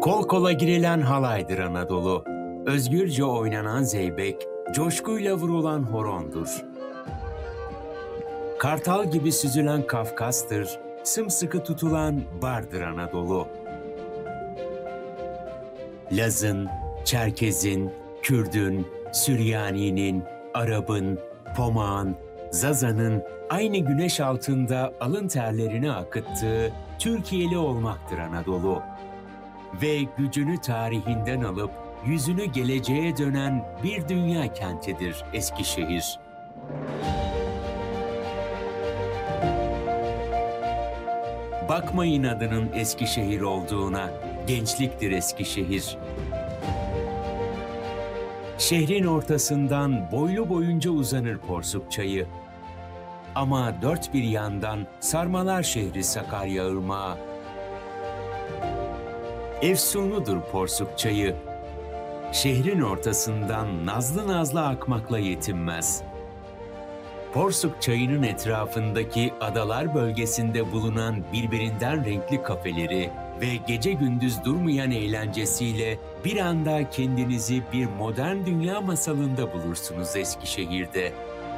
Kol kola girilen halaydır Anadolu. Özgürce oynanan zeybek, coşkuyla vurulan horondur. Kartal gibi süzülen Kafkas'tır, sımsıkı tutulan bardır Anadolu. Laz'ın, Çerkez'in, Kürd'ün, Süryani'nin, Arap'ın, Pomağın, Zaza'nın aynı güneş altında alın terlerini akıttığı Türkiye'li olmaktır Anadolu. Ve gücünü tarihinden alıp yüzünü geleceğe dönen bir dünya kentidir Eskişehir. Bakmayın adının Eskişehir olduğuna, gençliktir Eskişehir. Şehrin ortasından boylu boyunca uzanır Porsuk Çayı. Ama dört bir yandan sarmalar şehri Sakarya Irmağı. Efsunudur Porsuk Çayı. Şehrin ortasından nazlı nazlı akmakla yetinmez. Porsuk Çayı'nın etrafındaki adalar bölgesinde bulunan birbirinden renkli kafeleri ve gece gündüz durmayan eğlencesiyle bir anda kendinizi bir modern dünya masalında bulursunuz Eskişehir'de.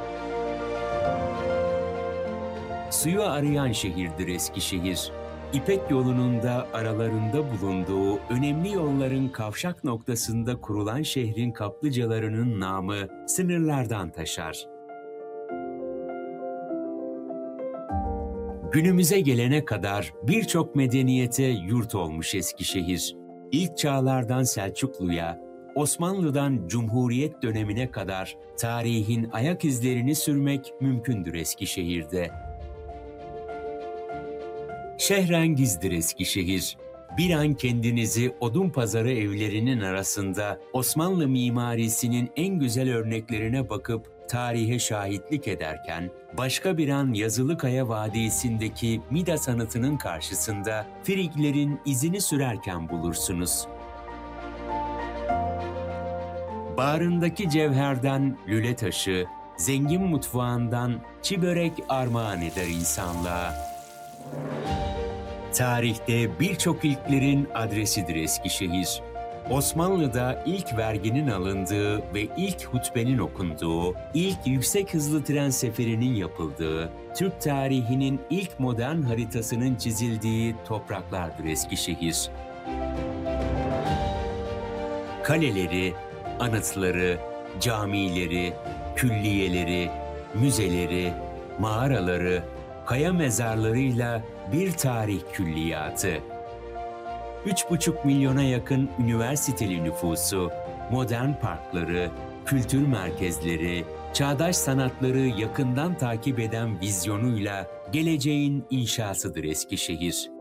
Suyu arayan şehirdir Eskişehir. İpek yolunun da aralarında bulunduğu önemli yolların kavşak noktasında kurulan şehrin kaplıcalarının namı sınırlardan taşar. Günümüze gelene kadar birçok medeniyete yurt olmuş Eskişehir. İlk çağlardan Selçuklu'ya, Osmanlı'dan Cumhuriyet dönemine kadar tarihin ayak izlerini sürmek mümkündür Eskişehir'de. Şehrengizdir Eskişehir. Bir an kendinizi Odunpazarı evlerinin arasında Osmanlı mimarisinin en güzel örneklerine bakıp tarihe şahitlik ederken, başka bir an Yazılıkaya Vadisi'ndeki Midas anıtının karşısında Friglerin izini sürerken bulursunuz. Bağrındaki cevherden lüle taşı, zengin mutfağından çi börek armağan eder insanlığa. Tarihte birçok ilklerin adresidir Eskişehir. Osmanlı'da ilk verginin alındığı ve ilk hutbenin okunduğu, ilk yüksek hızlı tren seferinin yapıldığı, Türk tarihinin ilk modern haritasının çizildiği topraklardır Eskişehir. Kaleleri, anıtları, camileri, külliyeleri, müzeleri, mağaraları, kaya mezarlarıyla bir tarih külliyatı. 3,5 milyona yakın üniversiteli nüfusu, modern parkları, kültür merkezleri, çağdaş sanatları yakından takip eden vizyonuyla geleceğin inşasıdır Eskişehir.